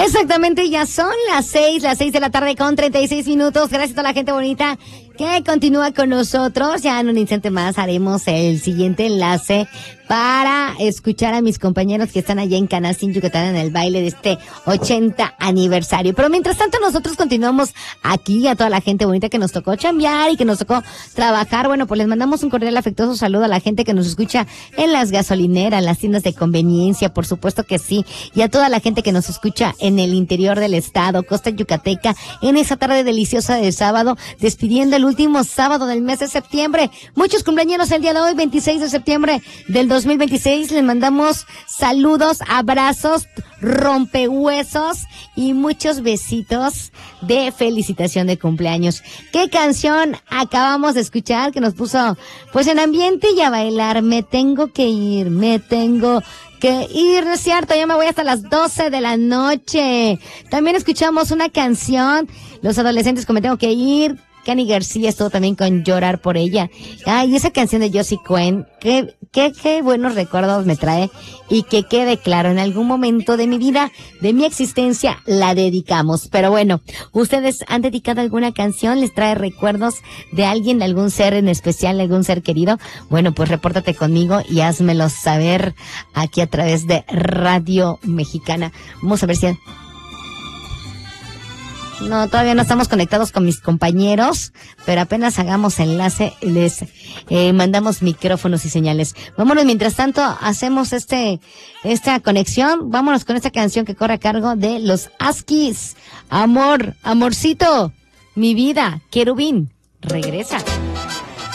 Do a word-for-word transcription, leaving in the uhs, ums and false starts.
Exactamente, ya son las seis, las seis de la tarde con treinta y seis minutos. Gracias a toda la gente bonita que continúa con nosotros. Ya en un instante más haremos el siguiente enlace para escuchar a mis compañeros que están allá en Canacín, Yucatán, en el baile de este ochenta aniversario. Pero mientras tanto nosotros continuamos aquí, a toda la gente bonita que nos tocó chambear y que nos tocó trabajar. Bueno, pues les mandamos un cordial afectuoso saludo a la gente que nos escucha en las gasolineras, en las tiendas de conveniencia, por supuesto que sí, y a toda la gente que nos escucha en el interior del estado, costa yucateca, en esa tarde deliciosa de sábado, despidiendo el último sábado del mes de septiembre. Muchos cumpleaños el día de hoy, veintiséis de septiembre del dos mil veintiséis. Les mandamos saludos, abrazos, rompehuesos y muchos besitos de felicitación de cumpleaños. ¿Qué canción acabamos de escuchar que nos puso pues en ambiente y a bailar? Me tengo que ir, me tengo que ir, ¿no es cierto? Ya me voy hasta las doce de la noche. También escuchamos una canción, los adolescentes con Me tengo que ir. Kenny García estuvo también con Llorar por ella. Ay, esa canción de Josie Cuen, qué, qué, qué buenos recuerdos me trae. Y que quede claro, en algún momento de mi vida, de mi existencia, la dedicamos. Pero bueno, ¿ustedes han dedicado alguna canción? ¿Les trae recuerdos de alguien, de algún ser en especial, de algún ser querido? Bueno, pues repórtate conmigo y házmelo saber aquí a través de Radio Mexicana. Vamos a ver si... No, todavía no estamos conectados con mis compañeros, pero apenas hagamos enlace, les eh, mandamos micrófonos y señales. Vámonos, mientras tanto, hacemos este esta conexión. Vámonos con esta canción que corre a cargo de los Askis. Amor, amorcito, mi vida, querubín, regresa.